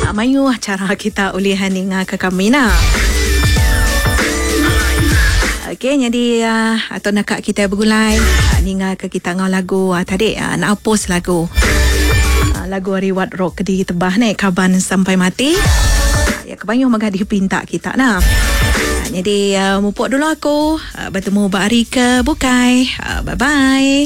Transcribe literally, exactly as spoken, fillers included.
uh, mayu acara kita ulihan ninga ke kami na. Okey, jadi uh, atau nak kita bergulai uh, ninga ke kita ngau lagu uh, tadi uh, nak post lagu uh, lagu Riwat Rock di tebah ni kaban sampai mati. Uh, ya kebanyu magadi pinta kita nah. Uh, jadi uh, mupuk dulu aku uh, bertemu Mbak Arika Bukai. Uh, bye bye.